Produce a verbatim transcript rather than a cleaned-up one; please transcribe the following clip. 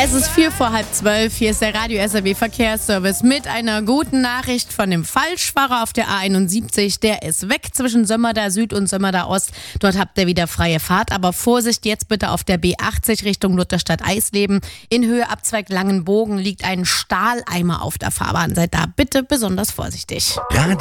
Es ist vier vor halb zwölf. Hier ist der Radio S R W Verkehrsservice mit einer guten Nachricht von dem Falschfahrer auf der A einundsiebzig. Der ist weg zwischen Sömmerda Süd und Sömmerda Ost. Dort habt ihr wieder freie Fahrt. Aber Vorsicht jetzt bitte auf der B achtzig Richtung Lutherstadt-Eisleben. In Höhe Abzweig Langenbogen liegt ein Stahleimer auf der Fahrbahn. Seid da bitte besonders vorsichtig. Radio